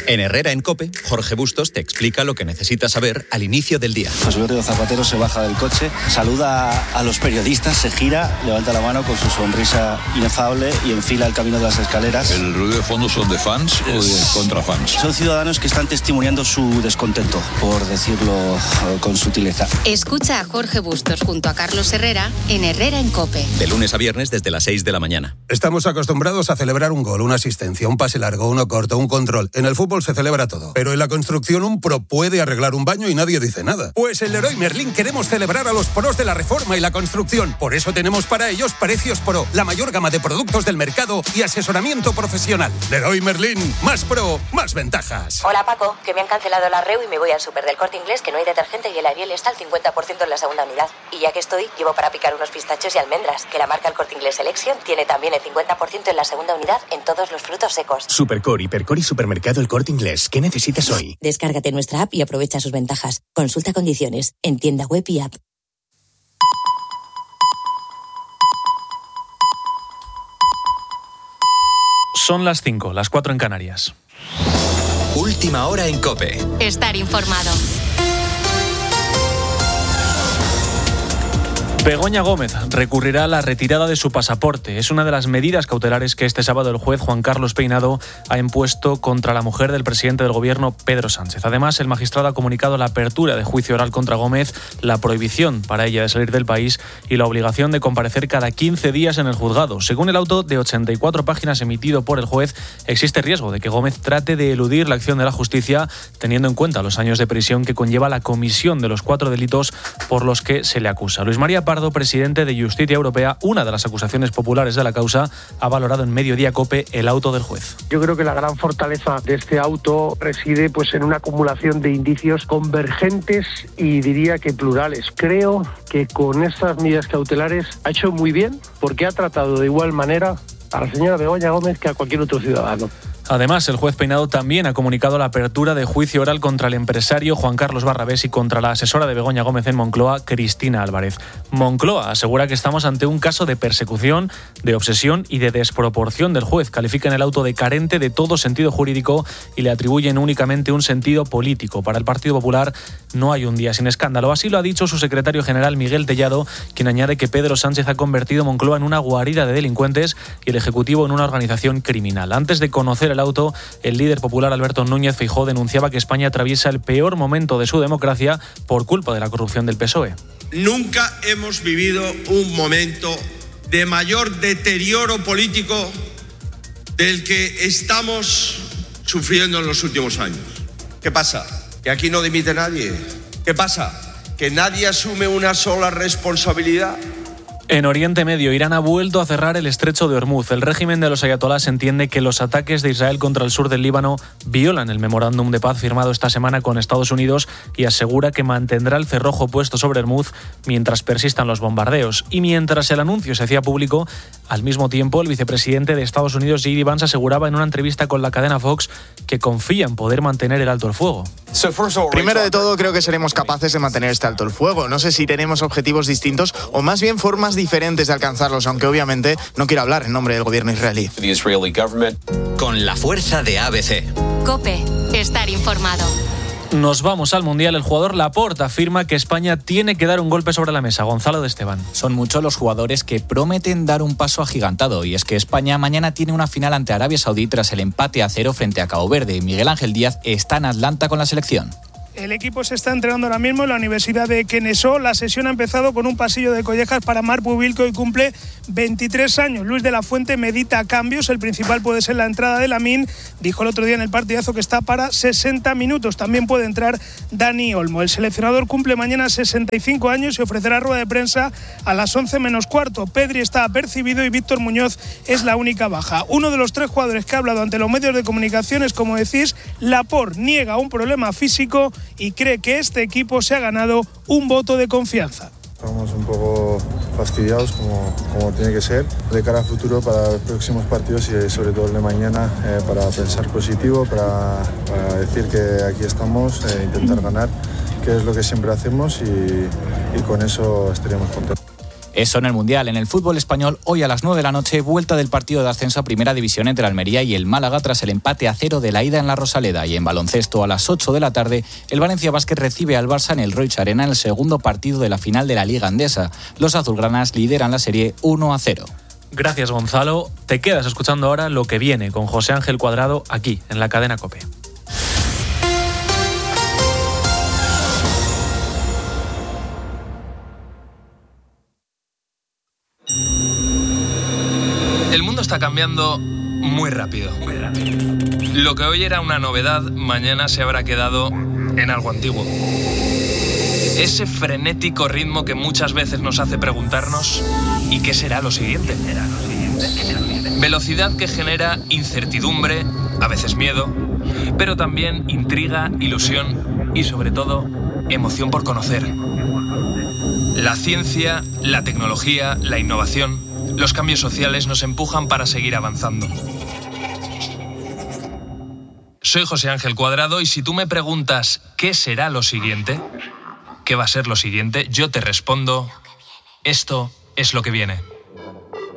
En Herrera en COPE, Jorge Bustos te explica lo que necesitas saber al inicio del día. José Gregorio Zapatero se baja del coche, saluda a los periodistas, se gira, levanta la mano con su sonrisa inefable y enfila el camino de las escaleras. ¿El ruido de fondo son de fans o de contrafans? Son ciudadanos que están testimoniando su descontento, por decirlo con sutileza. Escucha a Jorge Bustos junto a Carlos Herrera en Herrera en COPE. De lunes a viernes desde las 6 de la mañana. Estamos acostumbrados a celebrar un gol, una asistencia, un pase largo, uno corto, un control. En el fútbol se celebra todo. Pero en la construcción un pro puede arreglar un baño y nadie dice nada. Pues en Leroy Merlin queremos celebrar a los pros de la reforma y la construcción. Por eso tenemos para ellos precios pro, la mayor gama de productos del mercado y asesoramiento profesional. Leroy Merlin, más pro, más ventajas. Hola Paco, que me han cancelado la REU y me voy al súper del Corte Inglés, que no hay detergente y el Ariel está al 50% en la segunda unidad. Y ya que estoy, llevo para picar unos pistachos y almendras, que la marca El Corte Inglés Selection tiene también el 50% en la segunda unidad en todos los frutos secos. Supercor, Hipercor y Supermercado El Corte Inglés. ¿Qué necesitas hoy? Descárgate nuestra app y aprovecha sus ventajas. Consulta condiciones en tienda web y app. Son las 5, las 4 en Canarias. Última hora en COPE. Estar informado. Begoña Gómez recurrirá a la retirada de su pasaporte. Es una de las medidas cautelares que este sábado el juez Juan Carlos Peinado ha impuesto contra la mujer del presidente del gobierno, Pedro Sánchez. Además, el magistrado ha comunicado la apertura de juicio oral contra Gómez, la prohibición para ella de salir del país y la obligación de comparecer cada 15 días en el juzgado. Según el auto de 84 páginas emitido por el juez, existe riesgo de que Gómez trate de eludir la acción de la justicia, teniendo en cuenta los años de prisión que conlleva la comisión de los 4 delitos por los que se le acusa. Luis María Pardo, presidente de Justicia Europea, una de las acusaciones populares de la causa, ha valorado en Mediodía COPE el auto del juez. Yo creo que la gran fortaleza de este auto reside en una acumulación de indicios convergentes y diría que plurales. Creo que con estas medidas cautelares ha hecho muy bien porque ha tratado de igual manera a la señora Begoña Gómez que a cualquier otro ciudadano. Además, el juez Peinado también ha comunicado la apertura de juicio oral contra el empresario Juan Carlos Barrabés y contra la asesora de Begoña Gómez en Moncloa, Cristina Álvarez. Moncloa asegura que estamos ante un caso de persecución, de obsesión y de desproporción del juez. Califican el auto de carente de todo sentido jurídico y le atribuyen únicamente un sentido político. Para el Partido Popular no hay un día sin escándalo. Así lo ha dicho su secretario general Miguel Tellado, quien añade que Pedro Sánchez ha convertido Moncloa en una guarida de delincuentes y el Ejecutivo en una organización criminal. Antes de conocer el auto, el líder popular Alberto Núñez Feijóo denunciaba que España atraviesa el peor momento de su democracia por culpa de la corrupción del PSOE. Nunca hemos vivido un momento de mayor deterioro político del que estamos sufriendo en los últimos años. ¿Qué pasa? ¿Que aquí no dimite nadie? ¿Qué pasa? ¿Que nadie asume una sola responsabilidad? En Oriente Medio, Irán ha vuelto a cerrar el estrecho de Hormuz. El régimen de los ayatolás entiende que los ataques de Israel contra el sur del Líbano violan el memorándum de paz firmado esta semana con Estados Unidos y asegura que mantendrá el cerrojo puesto sobre Hormuz mientras persistan los bombardeos. Y mientras el anuncio se hacía público, al mismo tiempo el vicepresidente de Estados Unidos, J.D. Vance, aseguraba en una entrevista con la cadena Fox que confía en poder mantener el alto el fuego. Primero de todo, creo que seremos capaces de mantener este alto el fuego. No sé si tenemos objetivos distintos o más bien formas diferentes de alcanzarlos, aunque obviamente no quiero hablar en nombre del gobierno israelí. Con la fuerza de ABC. COPE. Estar informado. Nos vamos al Mundial. El jugador Laporte afirma que España tiene que dar un golpe sobre la mesa. Gonzalo de Esteban. Son muchos los jugadores que prometen dar un paso agigantado, y es que España mañana tiene una final ante Arabia Saudí tras el empate a 0 frente a Cabo Verde. Miguel Ángel Díaz está en Atlanta con la selección. El equipo se está entrenando ahora mismo en la Universidad de Kennesaw. La sesión ha empezado con un pasillo de collejas para Marc Bubil, que hoy cumple 23 años. Luis de la Fuente medita cambios. El principal puede ser la entrada de Lamine. Dijo el otro día en el partidazo que está para 60 minutos. También puede entrar Dani Olmo. El seleccionador cumple mañana 65 años y ofrecerá rueda de prensa a las 11 menos cuarto. Pedri está apercibido y Víctor Muñoz es la única baja. Uno de los 3 jugadores que ha hablado ante los medios de comunicación es, como decís, Laporte. Niega un problema físico y cree que este equipo se ha ganado un voto de confianza. Estamos un poco fastidiados, como tiene que ser, de cara al futuro para los próximos partidos y sobre todo el de mañana, para pensar positivo, para decir que aquí estamos, intentar ganar, que es lo que siempre hacemos, y con eso estaríamos contentos. Eso en el Mundial. En el fútbol español, hoy a las 9 de la noche, vuelta del partido de ascenso a Primera División entre Almería y el Málaga tras el empate a 0 de la ida en la Rosaleda. Y en baloncesto, a las 8 de la tarde, el Valencia Basket recibe al Barça en el Roig Arena en el segundo partido de la final de la Liga Andesa. Los azulgranas lideran la serie 1-0. Gracias, Gonzalo. Te quedas escuchando ahora lo que viene con José Ángel Cuadrado aquí, en la cadena COPE. El mundo está cambiando muy rápido. Lo que hoy era una novedad, mañana se habrá quedado en algo antiguo. Ese frenético ritmo que muchas veces nos hace preguntarnos ¿y qué será lo siguiente? Velocidad que genera incertidumbre, a veces miedo, pero también intriga, ilusión y sobre todo emoción por conocer. La ciencia, la tecnología, la innovación, los cambios sociales nos empujan para seguir avanzando. Soy José Ángel Cuadrado y si tú me preguntas ¿qué será lo siguiente? ¿Qué va a ser lo siguiente? Yo te respondo, esto es lo que viene.